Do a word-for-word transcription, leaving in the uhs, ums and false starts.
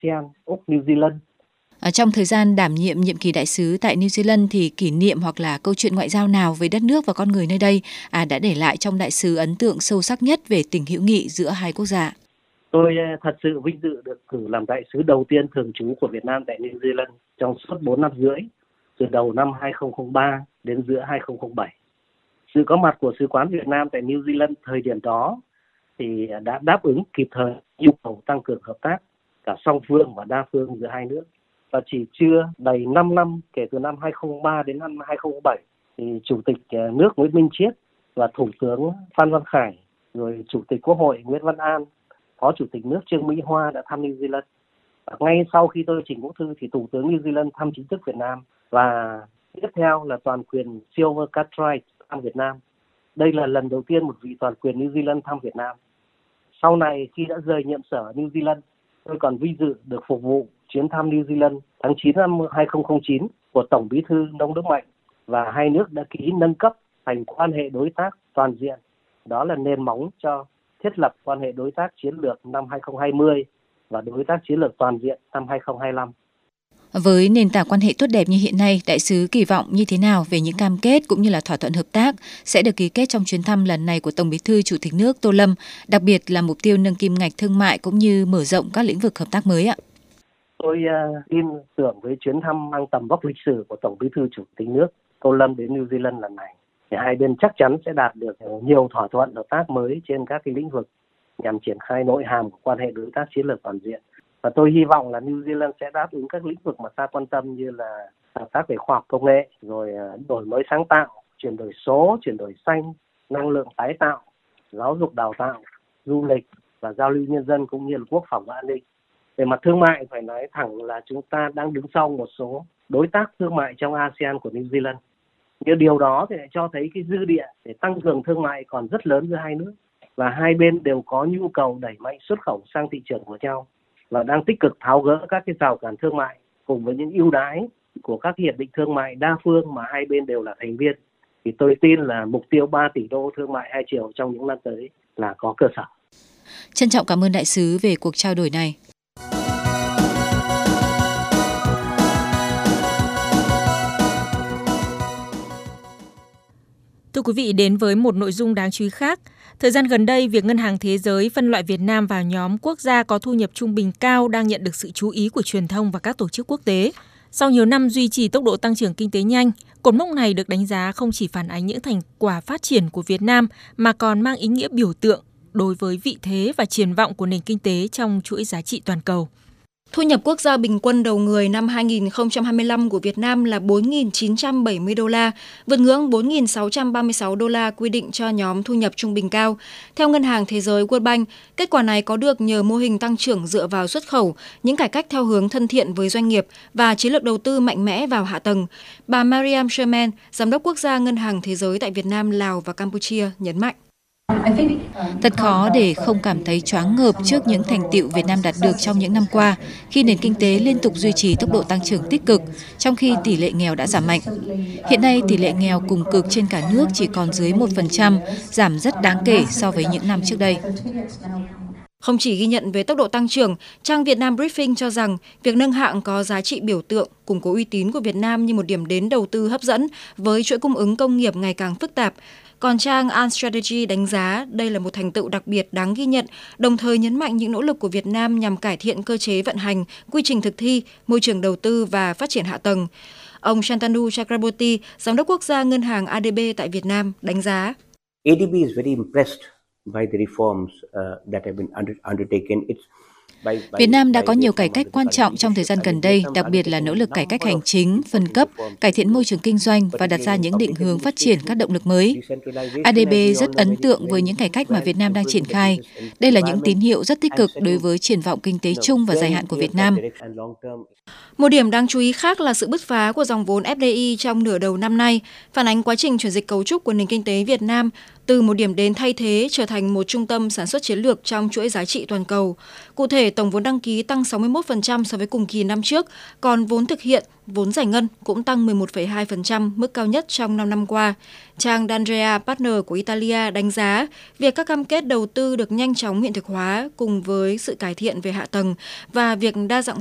a sê an, Úc, New Zealand. Ở trong thời gian đảm nhiệm nhiệm kỳ đại sứ tại New Zealand thì kỷ niệm hoặc là câu chuyện ngoại giao nào về đất nước và con người nơi đây à, đã để lại trong đại sứ ấn tượng sâu sắc nhất về tình hữu nghị giữa hai quốc gia? Tôi thật sự vinh dự được cử làm đại sứ đầu tiên thường trú của Việt Nam tại New Zealand trong suốt bốn năm rưỡi, từ đầu năm hai không không ba đến giữa hai không không bảy. Sự có mặt của Sứ quán Việt Nam tại New Zealand thời điểm đó thì đã đáp ứng kịp thời nhu cầu tăng cường hợp tác cả song phương và đa phương giữa hai nước. Và chỉ chưa đầy năm năm kể từ năm hai không không ba đến năm hai không không bảy thì Chủ tịch nước Nguyễn Minh Chiết và Thủ tướng Phan Văn Khải, rồi Chủ tịch Quốc hội Nguyễn Văn An, Phó Chủ tịch nước Trương Mỹ Hoa đã thăm New Zealand. Và ngay sau khi tôi trình quốc thư thì Thủ tướng New Zealand thăm chính thức Việt Nam, và tiếp theo là toàn quyền Silver Cartwright thăm Việt Nam. Đây là lần đầu tiên một vị toàn quyền New Zealand thăm Việt Nam. Sau này khi đã rời nhiệm sở ở New Zealand, tôi còn vinh dự được phục vụ chuyến thăm New Zealand tháng chín năm hai không không chín của Tổng Bí thư Nông Đức Mạnh, và hai nước đã ký nâng cấp thành quan hệ đối tác toàn diện. Đó là nền móng cho thiết lập quan hệ đối tác chiến lược năm hai không hai không và đối tác chiến lược toàn diện năm hai không hai lăm. Với nền tảng quan hệ tốt đẹp như hiện nay, đại sứ kỳ vọng như thế nào về những cam kết cũng như là thỏa thuận hợp tác sẽ được ký kết trong chuyến thăm lần này của Tổng Bí thư Chủ tịch nước Tô Lâm, đặc biệt là mục tiêu nâng kim ngạch thương mại cũng như mở rộng các lĩnh vực hợp tác mới ạ? Tôi uh, tin tưởng với chuyến thăm mang tầm vóc lịch sử của Tổng Bí thư Chủ tịch nước Tô Lâm đến New Zealand lần này, thì hai bên chắc chắn sẽ đạt được nhiều thỏa thuận hợp tác mới trên các cái lĩnh vực nhằm triển khai nội hàm của quan hệ đối tác chiến lược toàn diện. Và tôi hy vọng là New Zealand sẽ đáp ứng các lĩnh vực mà ta quan tâm như là hợp tác về khoa học công nghệ, rồi đổi mới sáng tạo, chuyển đổi số, chuyển đổi xanh, năng lượng tái tạo, giáo dục đào tạo, du lịch và giao lưu nhân dân cũng như là quốc phòng và an ninh. Về mặt thương mại phải nói thẳng là chúng ta đang đứng sau một số đối tác thương mại trong a sê an của New Zealand. Nhưng điều đó thì lại cho thấy cái dư địa để tăng cường thương mại còn rất lớn giữa hai nước, và hai bên đều có nhu cầu đẩy mạnh xuất khẩu sang thị trường của nhau và đang tích cực tháo gỡ các cái rào cản thương mại cùng với những ưu đãi của các hiệp định thương mại đa phương mà hai bên đều là thành viên. Thì tôi tin là mục tiêu ba tỷ đô thương mại hai chiều trong những năm tới là có cơ sở. Trân trọng cảm ơn đại sứ về cuộc trao đổi này. Thưa quý vị, đến với một nội dung đáng chú ý khác. Thời gian gần đây, việc Ngân hàng Thế giới phân loại Việt Nam vào nhóm quốc gia có thu nhập trung bình cao đang nhận được sự chú ý của truyền thông và các tổ chức quốc tế. Sau nhiều năm duy trì tốc độ tăng trưởng kinh tế nhanh, cột mốc này được đánh giá không chỉ phản ánh những thành quả phát triển của Việt Nam mà còn mang ý nghĩa biểu tượng đối với vị thế và triển vọng của nền kinh tế trong chuỗi giá trị toàn cầu. Thu nhập quốc gia bình quân đầu người năm hai không hai lăm của Việt Nam là bốn nghìn chín trăm bảy mươi đô la, vượt ngưỡng bốn nghìn sáu trăm ba mươi sáu đô la quy định cho nhóm thu nhập trung bình cao. Theo Ngân hàng Thế giới World Bank, kết quả này có được nhờ mô hình tăng trưởng dựa vào xuất khẩu, những cải cách theo hướng thân thiện với doanh nghiệp và chiến lược đầu tư mạnh mẽ vào hạ tầng. Bà Mariam Sherman, Giám đốc Quốc gia Ngân hàng Thế giới tại Việt Nam, Lào và Campuchia nhấn mạnh. Thật khó để không cảm thấy choáng ngợp trước những thành tựu Việt Nam đạt được trong những năm qua, khi nền kinh tế liên tục duy trì tốc độ tăng trưởng tích cực, trong khi tỷ lệ nghèo đã giảm mạnh. Hiện nay, tỷ lệ nghèo cùng cực trên cả nước chỉ còn dưới một phần trăm, giảm rất đáng kể so với những năm trước đây. Không chỉ ghi nhận về tốc độ tăng trưởng, trang Việt Nam Briefing cho rằng việc nâng hạng có giá trị biểu tượng, củng cố uy tín của Việt Nam như một điểm đến đầu tư hấp dẫn với chuỗi cung ứng công nghiệp ngày càng phức tạp. Còn trang An Strategy đánh giá đây là một thành tựu đặc biệt đáng ghi nhận, đồng thời nhấn mạnh những nỗ lực của Việt Nam nhằm cải thiện cơ chế vận hành, quy trình thực thi, môi trường đầu tư và phát triển hạ tầng. Ông Shantanu Chakraborty, Giám đốc Quốc gia Ngân hàng a đê bê tại Việt Nam, đánh giá. a đê bê is very impressed by the reforms uh, that have been under, undertaken. It's Việt Nam đã có nhiều cải cách quan trọng trong thời gian gần đây, đặc biệt là nỗ lực cải cách hành chính, phân cấp, cải thiện môi trường kinh doanh và đặt ra những định hướng phát triển các động lực mới. a đê bê rất ấn tượng với những cải cách mà Việt Nam đang triển khai. Đây là những tín hiệu rất tích cực đối với triển vọng kinh tế chung và dài hạn của Việt Nam. Một điểm đáng chú ý khác là sự bứt phá của dòng vốn ép đê i trong nửa đầu năm nay, phản ánh quá trình chuyển dịch cấu trúc của nền kinh tế Việt Nam từ một điểm đến thay thế trở thành một trung tâm sản xuất chiến lược trong chuỗi giá trị toàn cầu. Cụ thể, tổng vốn đăng ký tăng sáu mươi mốt phần trăm so với cùng kỳ năm trước, còn vốn thực hiện, vốn giải ngân cũng tăng mười một phẩy hai phần trăm, mức cao nhất trong năm năm qua. Trang D'Andrea Partner của Italia đánh giá việc các cam kết đầu tư được nhanh chóng hiện thực hóa cùng với sự cải thiện về hạ tầng và việc đa dạng